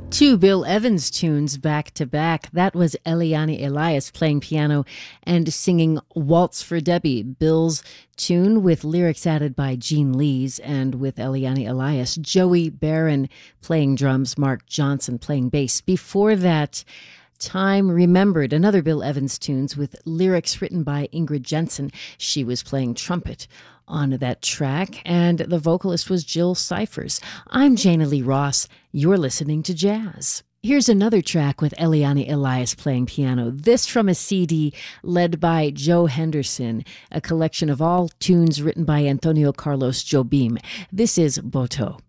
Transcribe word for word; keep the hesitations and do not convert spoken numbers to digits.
Two Bill Evans tunes back to back. That was Eliane Elias playing piano and singing Waltz for Debbie, Bill's tune with lyrics added by Gene Lees, and with Eliane Elias, Joey Barron playing drums, Mark Johnson playing bass. Before that, Time Remembered, another Bill Evans tunes with lyrics written by Ingrid Jensen. She was playing trumpet on that track, and the vocalist was Jill Cyphers. I'm Jana Lee Ross. You're listening to Jazz. Here's another track with Eliane Elias playing piano. This from a C D led by Joe Henderson, a collection of all tunes written by Antonio Carlos Jobim. This is Boto.